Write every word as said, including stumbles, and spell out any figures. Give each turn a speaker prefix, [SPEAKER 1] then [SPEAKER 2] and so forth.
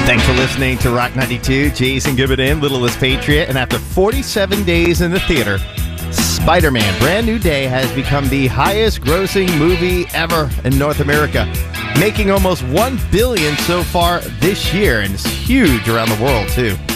[SPEAKER 1] Thanks for listening to Rock ninety-two. Jason Gibbon, Littlest Patriot. And after forty-seven days in the theater, Spider-Man Brand New Day has become the highest grossing movie ever in North America, making almost one billion dollars so far this year, and it's huge around the world, too.